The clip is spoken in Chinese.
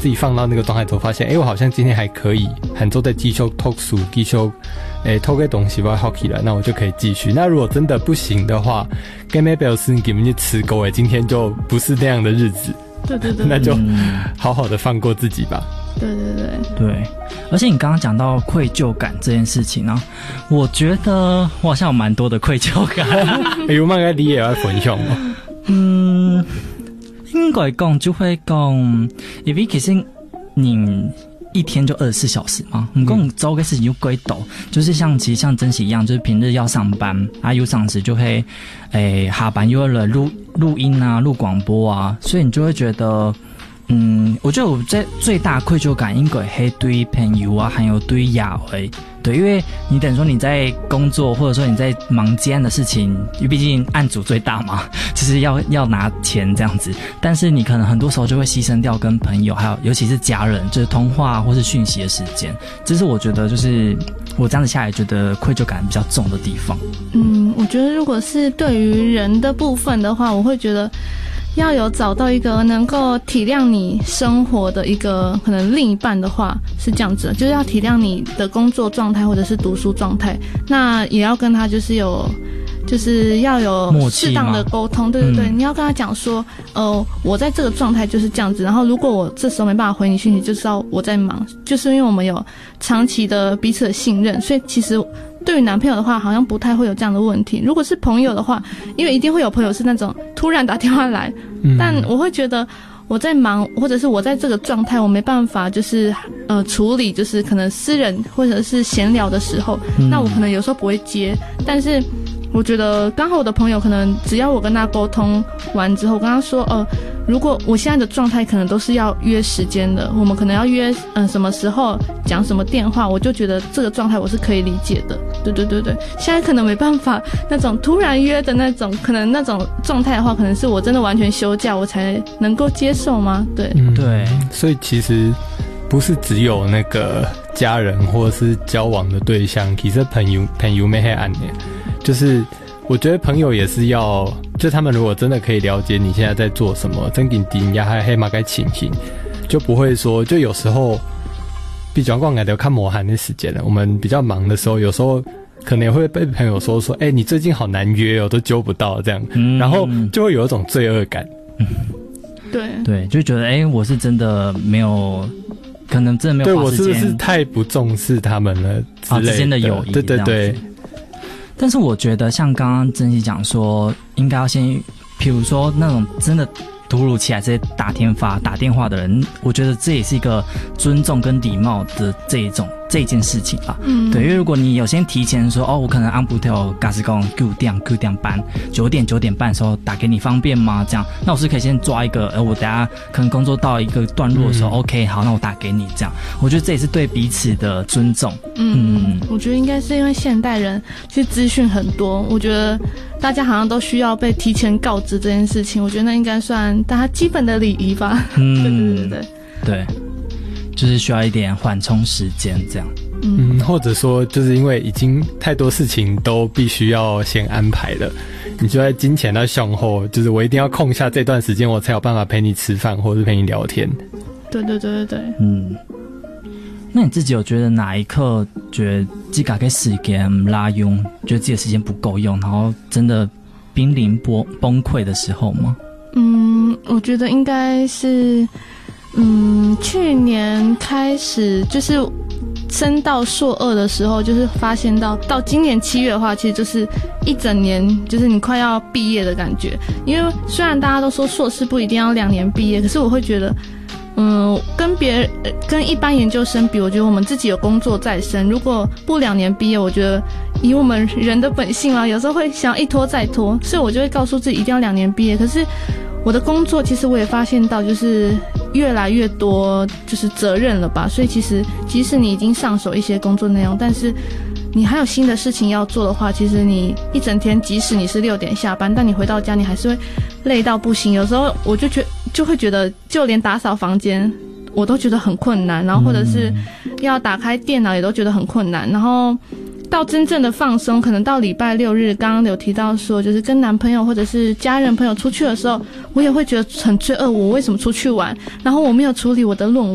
自己放到那个状态之后，发现我好像今天还可以，很多在继续读书，继续偷个东西我要好起来，那我就可以继续。那如果真的不行的话，跟妹表示你根本就吃够今天就不是那样的日子。 对对对， 那就好好的放过自己吧。 对对对对，而且你刚刚讲到愧疚感这件事情啊，我觉得我好像有蛮多的愧疚感。 有冇你也要分享吗？ 应该讲就会讲，因为其实你一天就24小时嘛，不过你做的事情就归斗，就是其实像珍惜一样，就是平日要上班啊，有上时就会下班又要录音啊，录广播啊，所以你就会觉得。我觉得我最大愧疚感应该是对朋友啊，还有对雅慧，对，因为你等于说你在工作，或者说你在忙接案的事情，因为毕竟案主最大嘛，就是要拿钱这样子，但是你可能很多时候就会牺牲掉跟朋友，还有尤其是家人，就是通话或是讯息的时间，这是我觉得就是我这样子下来觉得愧疚感比较重的地方。 我觉得如果是对于人的部分的话，我会觉得。要有找到一个能够体谅你生活的一个可能另一半的话是这样子的，就是要体谅你的工作状态或者是读书状态，那也要跟他就是要有适当的沟通，对对对，你要跟他讲说，我在这个状态就是这样子，然后如果我这时候没办法回你讯息，就知道我在忙，就是因为我们有长期的彼此的信任，所以其实对于男朋友的话，好像不太会有这样的问题。如果是朋友的话，因为一定会有朋友是那种突然打电话来，但我会觉得我在忙，或者是我在这个状态，我没办法就是处理，就是可能私人或者是闲聊的时候，那我可能有时候不会接，但是。我觉得刚好我的朋友可能只要我跟他沟通完之后，我跟他说如果我现在的状态可能都是要约时间的，我们可能要约什么时候讲什么电话，我就觉得这个状态我是可以理解的。对对对对，现在可能没办法那种突然约的那种，可能那种状态的话，可能是我真的完全休假我才能够接受吗？对对， 所以其实不是只有那个家人或者是交往的对象，其实朋友没黑暗的。就是我觉得朋友也是要，就他们如果真的可以了解你现在在做什么，真给你呀还黑马该情形，就不会说，就有时候比较逛来要看磨寒的时间了。我们比较忙的时候，有时候可能也会被朋友说，你最近好难约哦，都揪不到这样，然后就会有一种罪恶感。 对对，就觉得我是真的没有。可能真的没有花时间， 对，我是不是太不重视他们了之类的？ 之间的友谊， 对对对。 但是我觉得像刚刚珍惜讲说，应该要先，比如说那种真的突如其来这些打电话的人，我觉得这也是一个尊重跟礼貌的这一件事情吧。对，因为如果你有先提前说，我可能按不掉假使讲9点半9点半的时候打给你方便吗？这样，那我是可以先抓一个，我等下可能工作到一个段落的时候，OK， 好，那我打给你这样。我觉得这也是对彼此的尊重。 我觉得应该是因为现代人其实资讯很多，我觉得大家好像都需要被提前告知这件事情，我觉得那应该算大家基本的礼仪吧。对对对对对，就是需要一点缓冲时间这样。 或者说就是因为已经太多事情都必须要先安排了，你就在金钱到向后，就是我一定要空下这段时间，我才有办法陪你吃饭或者是陪你聊天。 对对对对对。 那你自己有觉得哪一刻觉得自己的时间不拉用，觉得自己的时间不够用，然后真的濒临崩溃的时候吗？ 我觉得应该是去年开始就是升到硕2的时候，就是发现到今年7月的话，其实就是一整年，就是你快要毕业的感觉。因为虽然大家都说硕士不一定要2年毕业，可是我会觉得跟一般研究生比，我觉得我们自己有工作在身，如果不2年毕业，我觉得以我们人的本性啊，有时候会想要一拖再拖，所以我就会告诉自己一定要2年毕业。可是我的工作其实我也发现到，就是越来越多就是责任了吧，所以其实即使你已经上手一些工作内容，但是你还有新的事情要做的话，其实你一整天即使你是6点下班，但你回到家你还是会累到不行。有时候我就会觉得就连打扫房间我都觉得很困难，然后或者是要打开电脑也都觉得很困难，然后到真正的放松，可能到礼拜6日，刚刚有提到说就是跟男朋友或者是家人朋友出去的时候，我也会觉得很罪恶，我为什么出去玩，然后我没有处理我的论